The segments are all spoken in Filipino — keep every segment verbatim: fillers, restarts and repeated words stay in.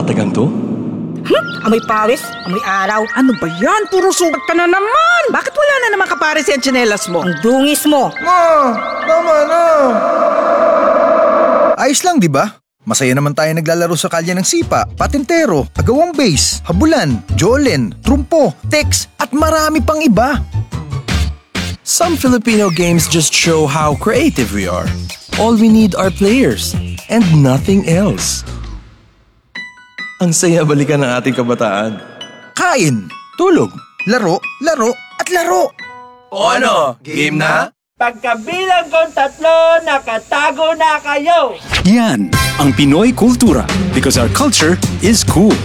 nakatagang to? Hmm? Amoy pawis, amoy araw. Ano ba yan? Puro sugat ka na naman. Bakit wala na naman kapares yung tsinelas mo? Ang dungis mo. Ma, tama na. Ayos lang, di ba? Masaya naman tayo naglalaro sa kalye ng sipa, patintero, agawang base, habulan, jolen, trumpo, text, at marami pang iba. Some Filipino games just show how creative we are. All we need are players and nothing else. Ang saya balikan ng ating kabataan. Kain, Tulog. laro, laro, at laro. O ano? Game na? Pagkabilang kong tatlo, nakatago na kayo! Yan ang Pinoy kultura because our culture is cool.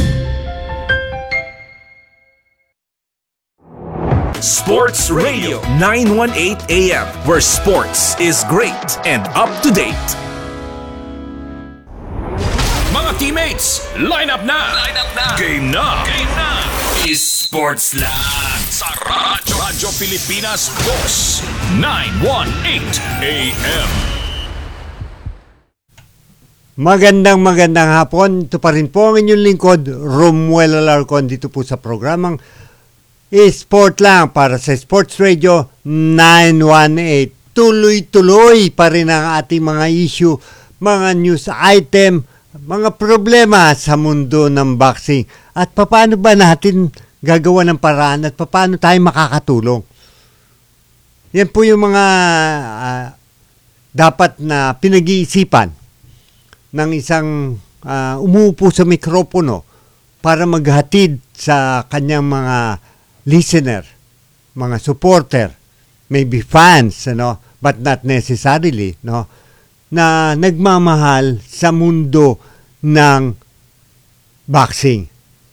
Sports Radio nine eighteen A M, where sports is great and up to date. Mga teammates, line up na! Line up na! Game na! Game na! Sports lang sa Radyo, Radyo Pilipinas Boss nine eighteen A M. Magandang magandang hapon. Ito pa rin po ang inyong lingkod, Romuel Alarcon, dito po sa programang Sport lang para sa Sports Radio nine eighteen. Tuloy-tuloy pa rin ang ating mga issue, mga news item, mga problema sa mundo ng boxing. At paano ba natin gagawa ng paraan at paano tayo makakatulong? Yan po yung mga uh, dapat na pinag-iisipan ng isang uh, umuupo sa mikropono para maghatid sa kanyang mga listener, mga supporter, maybe fans, ano, but not necessarily, no, na nagmamahal sa mundo ng boxing.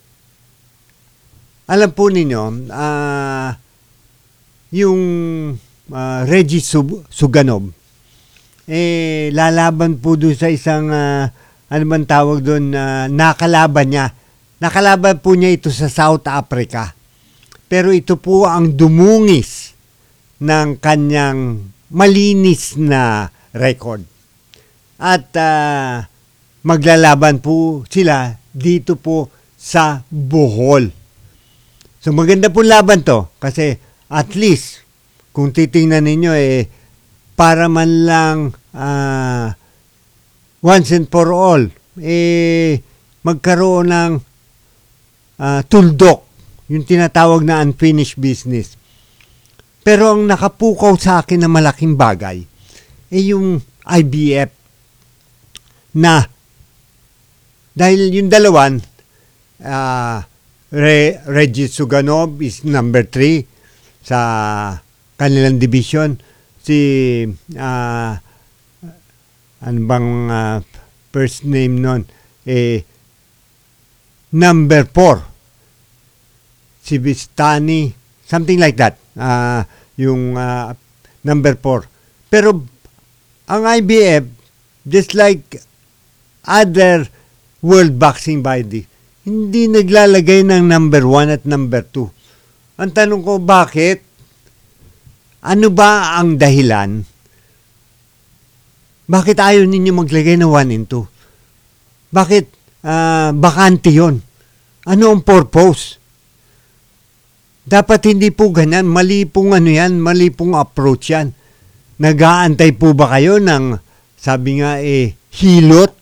Alam po ninyo, uh, yung uh, Reggie Sub- Suganov, eh, lalaban po doon sa isang, uh, ano man tawag doon, uh, nakalaban niya. Nakalaban po niya ito sa South Africa. Pero ito po ang dumungis ng kanyang malinis na record. At uh, maglalaban po sila dito po sa Bohol. So maganda po laban to kasi at least kung titingnan ninyo eh para man lang uh, once and for all eh magkaroon ng uh, tuldok, yung tinatawag na unfinished business. Pero ang nakapukaw sa akin na malaking bagay eh yung I B F na dahil yung dalawan uh, Re- Reggie Suganov is number three sa kanilang division. Si uh, ano bang uh, first name nun? Eh, number four. Si Vistani, something like that. Uh, yung uh, number four. Pero ang I B F, just like other World Boxing Body, hindi naglalagay ng number one at number two. Ang tanong ko, bakit? Ano ba ang dahilan? Bakit ayaw ninyo maglagay ng one and two? Bakit uh, bakante yun? Ano ang purpose? Dapat hindi po ganyan. Mali pong ano yan, mali pong approach yan. Nag-aantay po ba kayo ng, sabi nga eh, hilot?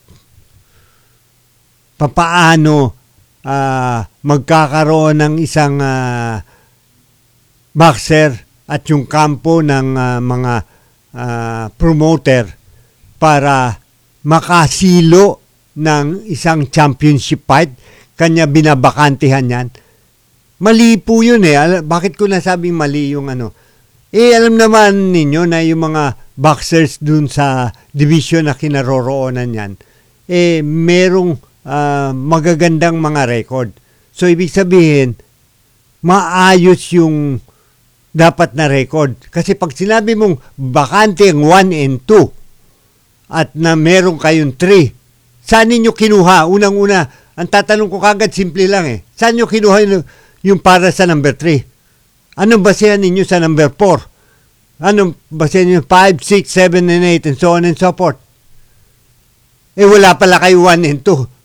Papaano Uh, magkakaroon ng isang uh, boxer at yung kampo ng uh, mga uh, promoter para makasilo ng isang championship fight, kanya binabakantihan yan. Mali po yun eh. Bakit ko nasabing mali yung ano? Eh alam naman ninyo na yung mga boxers dun sa division na kinaroroonan yan, eh merong Uh, magagandang mga record. So, ibig sabihin, maayos yung dapat na record. Kasi pag sinabi mong bakante ang one and two at na meron kayong three, saan ninyo kinuha? Unang-una, ang tatanong ko kagad, simple lang eh. Saan nyo kinuha yung, yung para sa number three? Anong basehan ninyo sa number four? Anong basehan ninyo? five, six, seven, and eight, and so on and so forth. Eh, wala pala kayo one and two.